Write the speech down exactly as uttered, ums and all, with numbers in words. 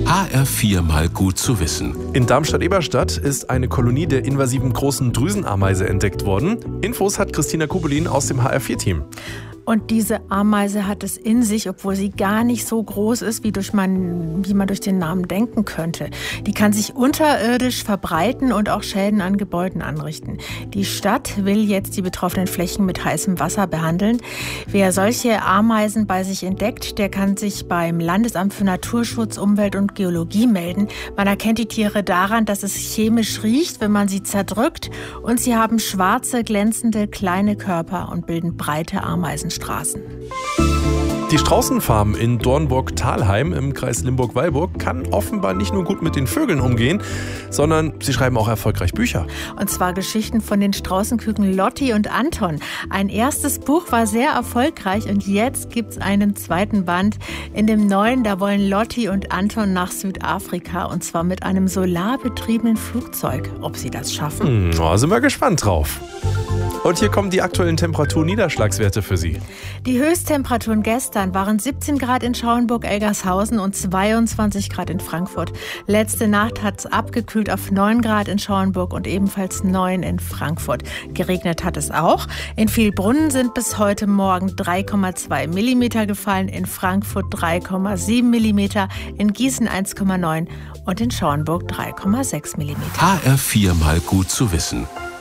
H R vier mal gut zu wissen. In Darmstadt-Eberstadt ist eine Kolonie der invasiven großen Drüsenameise entdeckt worden. Infos hat Christina Kubelin aus dem H R vier Team. Und diese Ameise hat es in sich, obwohl sie gar nicht so groß ist, wie, durch man, wie man durch den Namen denken könnte. Die kann sich unterirdisch verbreiten und auch Schäden an Gebäuden anrichten. Die Stadt will jetzt die betroffenen Flächen mit heißem Wasser behandeln. Wer solche Ameisen bei sich entdeckt, der kann sich beim Landesamt für Naturschutz, Umwelt und Geologie melden. Man erkennt die Tiere daran, dass es chemisch riecht, wenn man sie zerdrückt. Und sie haben schwarze, glänzende, kleine Körper und bilden breite Ameisenstraßen. Die Straußenfarm in Dornburg-Thalheim im Kreis Limburg-Weilburg kann offenbar nicht nur gut mit den Vögeln umgehen, sondern sie schreiben auch erfolgreich Bücher. Und zwar Geschichten von den Straußenküken Lotti und Anton. Ein erstes Buch war sehr erfolgreich und jetzt gibt's einen zweiten Band. In dem neuen, da wollen Lotti und Anton nach Südafrika und zwar mit einem solarbetriebenen Flugzeug. Ob sie das schaffen? Hm, oh, sind wir gespannt drauf. Und hier kommen die aktuellen Temperatur-Niederschlagswerte für Sie. Die Höchsttemperaturen gestern waren siebzehn Grad in Schauenburg-Elgershausen und zweiundzwanzig Grad in Frankfurt. Letzte Nacht hat es abgekühlt auf neun Grad in Schauenburg und ebenfalls neun in Frankfurt. Geregnet hat es auch. In Vielbrunn sind bis heute Morgen drei Komma zwei Millimeter gefallen, in Frankfurt drei Komma sieben Millimeter, in Gießen eins Komma neun und in Schauenburg drei Komma sechs Millimeter. H R vier mal gut zu wissen.